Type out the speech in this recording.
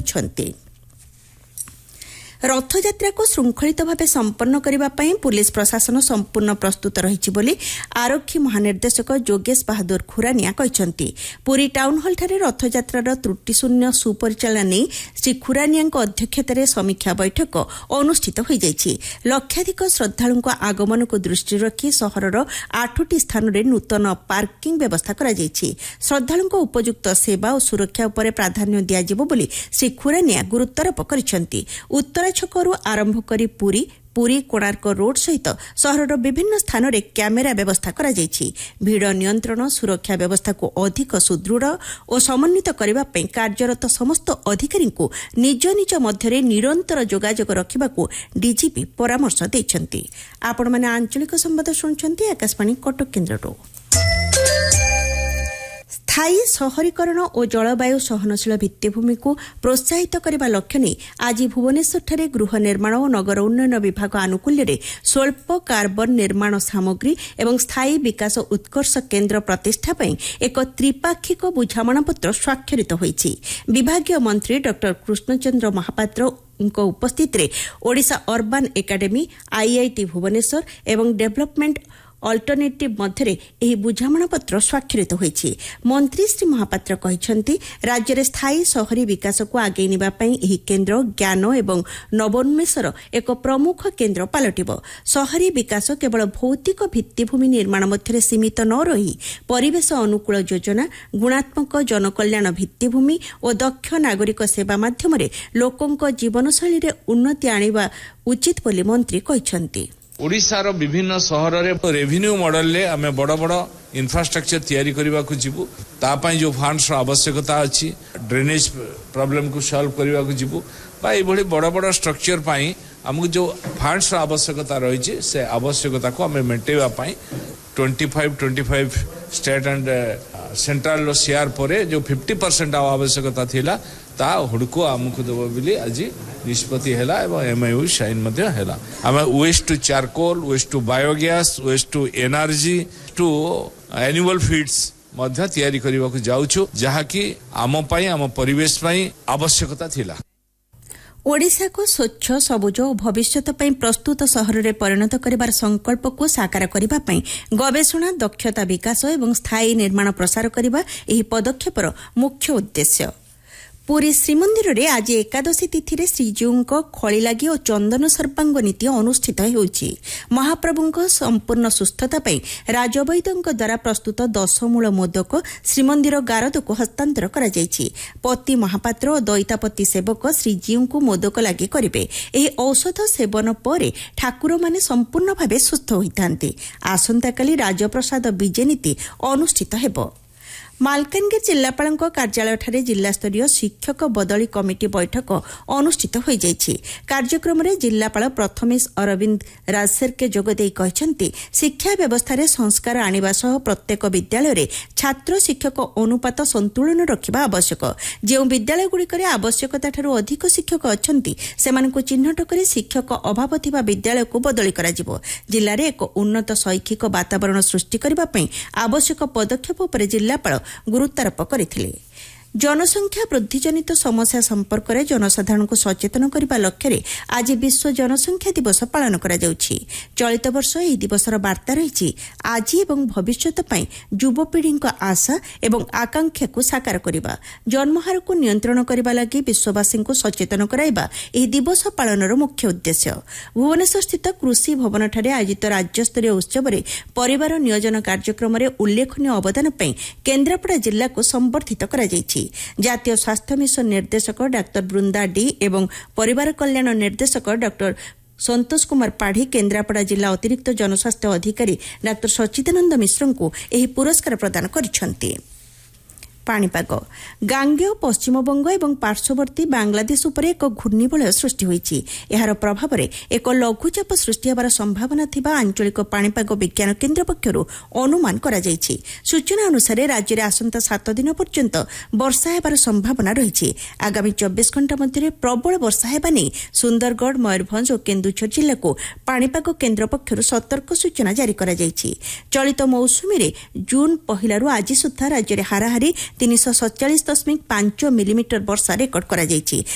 କରିଛନ୍ତି। रथयात्रा को श्रृंखलित भाव संपन्न करने पुलिस प्रशासन संपूर्ण प्रस्तुत रही बोली आरक्षी महानिर्देशक जोगेश बहादुर खुरानिया कहते। पुरी टाउन हॉल ठारे रथयात्रार त्रुटिशून्य सुपरिचालना नहीं श्री खुरानिया अध्यक्षतार समीक्षा बैठक अनुष्ठित हो जाइछि। लक्षाधिक श्रद्धालुं आगमन को दृष्टि रखी सहरर 8टी स्थान में नूतन पार्किंग व्यवस्था करा जाइछि। श्रद्धालुं उपयुक्त सेवा और सुरक्षा उपर प्राधान्य दियाजिबो बोली श्री खुरानिया गुरुत्वारोप करिसेंति। उत्तर छकरू आरंभ करी पुरी कोणार्क रोड सहित सहरर विभिन्न स्थान में कैमेरा व्यवस्था करा जाइछि। भीड़ नियंत्रण सुरक्षा व्यवस्था को अधिक सुदृढ़ और समन्वित करने पर कार्यरत समस्त अधिकारी को निज निज मध्य निरंतर जोगाजोग रखा डीजीपी परामर्श देइछन्ति। आपण माने आंचलिक संवाद सुनछन्ति आकाशवाणी कटक केन्द्ररो। स्थायी शहरीकरण और जलवायु सहनशील भित्तिभूमि को प्रोत्साहित करने लक्ष्य नहीं आज भुवनेश्वर गृह निर्माण और नगर उन्नयन विभाग आनुकूल्य स्वल्प कार्बन निर्माण सामग्री एवं स्थायी विकास उत्कर्ष केन्द्र प्रतिष्ठा पर एक त्रिपाक्षिक बुझामणापत्र स्वाक्षरित होइछि। विभागीय मंत्री डॉ कृष्णचंद्र महापात्र उपस्थित रे Odisha urban academy IIT Bhubaneswar एवं डेवलपमेंट अल्टरनेटिव मध्य एही बुझामणापत्र स्वाक्षरित होइछि। मंत्री श्री महापात्र कहिसंति राज्य में स्थायी शहरी विकास को आगे निबा पई एही केन्द्र ज्ञान एवं नवोन्मेषर एक प्रमुख केन्द्र पलटिबो। शहरी विकास केवल भौतिक भित्तिभूमि निर्माण मध्य सीमित न रही परिवेश अनुकूल योजना गुणात्मक जनकल्याण भित्तिभूमि और दक्ष नागरिक सेवा माध्यम लोकों जीवनशैली रे उन्नति आनिबा उचित बोली मंत्री कहिसंति। ओडिशार विभिन्न सहर रे रेवेन्यू मॉडल ले आमे बड़ बड़ इंफ्रास्ट्रक्चर तैयारी करबा को जिबु तापाई जो फंड्स आवश्यकता अछि ड्रेनेज प्रॉब्लम को सॉल्व करबा को जिबु बा ए बड़ी बड़ बड़ स्ट्रक्चर पाई हमको जो फंड्स आवश्यकता रही छै से आवश्यकता को आमे मेंटेवा पाई 25 स्टेट एंड सेंट्रल शेयर परे जो 50% आवश्यकता थिला ता हुडको आमको देबो बिली आज निष्पत्ति हैला एवं एमओयू साइन मध्ये हैला। आमे waste to charcoal waste to biogas waste to energy to annual feeds मध्ये तयारी करबा को जाउछु जहा कि आम पई आम परिवेश पई आवश्यकता थिला। ओडिशा को स्वच्छ सबुज और भविष्यत पई प्रस्तुत सहर में परिणत करिबार संकल्प को साकार करिबा पई गवेषणा दक्षता विकास एवं स्थायी निर्माण प्रसार करिबा एही पदक्षेपर मुख्य उद्देश्य। पुरी श्रीमंदिर रे आज एकादशी तिथि रे श्रीजीउंको खळी लागि और चंदन सर्पांग नीति अनुष्ठित होउछि। महाप्रभुंको संपूर्ण सुस्थता पई राजवैद्यंक द्वारा प्रस्तुत 10 मूल मोदक श्रीमंदिर गारद को हस्तांतर करा जायछि। पति महापात्र और दैतापति सेवक श्रीजीउंको मोदक लागि करिवे। एही औषध सेवन परे ठाकुर माने संपूर्ण भावे सुस्थ होइतांती। आसंता काली राजप्रसाद विजय नीति अनुष्ठित हेबो। मालकानगिरी जिलापाल कार्यालय ठारे जिला स्तरीय शिक्षक बदली कमिटी बैठक अनुष्ठित हो जाइछि। कार्यक्रम में जिलापाल प्रथमेश अरविंद राजसेरके जोगदे कहते शिक्षा व्यवस्था रे संस्कार आनिबा सह प्रत्येक विद्यालय रे छात्र शिक्षक अनुपात संतुलन रखिबा आवश्यक। जो विद्यालयगुड़िक आवश्यकता ठारू अधिक शिक्षक अछंती सेमानकु चिन्हट करी शिक्षक अभाव थिबा विद्यालय को बदली करा जिवो। जिल्ला रे एक उन्नत शैक्षिक वातावरण सृष्टि करबा पई आवश्यक पदक्षेप पर जिलापाल गुरुत्वारोप करथिले। जनसंख्या वृद्धि जनित समस्या संपर्क में जनसाधारण को सचेतन करने लक्ष्य आज विश्व जनसंख्या दिवस पालन करा जाउछि। चलित वर्ष यह दिवसर वार्ता रही आज एवं भविष्यत पई युवपीढ़ी आशा एवं आकांक्षा को साकार करबा जन्महार को नियंत्रण करबा लागि विश्ववासी को सचेतन कराइबा यह दिवस पालनर मुख्य उद्देश्य। भुवनेश्वर स्थित कृषि भवन ठारे आयोजित राज्यस्तरीय उत्सव में परिवार नियोजन कार्यक्रम में उल्लेखनीय अवदान पई केन्द्रापड़ा जिला को संबर्धित करा जाइछि। जातीय स्वास्थ्य मिशन निर्देशक डाक्टर बृंदा डी एवं परिवार कल्याण निर्देशक डाक्टर संतोष कुमार पाढ़ी केन्द्रापड़ा जिला अतिरिक्त जनस्वास्थ्य अधिकारी डाक्टर सच्चिदानंद मिश्र को एही पुरस्कार प्रदान करिसेंति। पाणीपाग गांगेय पश्चिमबंग एवं पार्श्ववर्ती बांग्लादेश उपर एक घूर्णिबलय सृष्टि होइछि। एहार प्रभाव में एक लघुचाप सृष्टि होबार संभावना थिबा आंचलिक पाणीपाग विज्ञान केन्द्र पक्षरु अनुमान करा जाइछि। सूचना अनुसार राज्य में आसंता 7 दिन पर्यंत वर्षा हेबार संभावना रहिछि। आगामी 24 घंटा मध्य प्रबल वर्षा हेबा नै सुंदरगढ़ मयूरभंज और केन्दुझर जिला को पाणीपाग केन्द्र पक्षरु सतर्क सूचना जारी करा जाइछि। चलित मौसुमी रे जून 1 आज सुद्धा राज्य में हाराहारी 347.5 मिलीमीटर वर्षा रेकर्ड करा जाइछि।